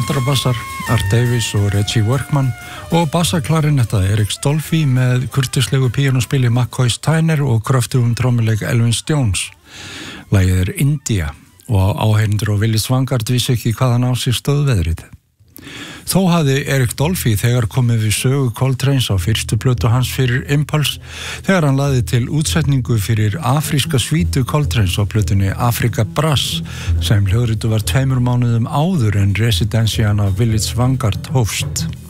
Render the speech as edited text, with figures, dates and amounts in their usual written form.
kontrabassar Art Davis og Reggie Workman og bassaklarinetta Erik Stolfi með kurteislegu píanóspili McCoy Steiner og kröftugum trommuleik Elvin Jones. Lagið India og áheyrendur og Willis Vanguard vissi ekki hvaðan á sig stóð veðrið. Þó hafði Erik Dolphy þegar komið við sögu Coltrane's á fyrstu plötu hans fyrir Impulse þegar hann lagði til útsetningu fyrir afríska svítu Coltrane's á plötunni Africa Brass sem hljóðritu var 2 mánuðum áður en residensian af Willis Vanguard hófst.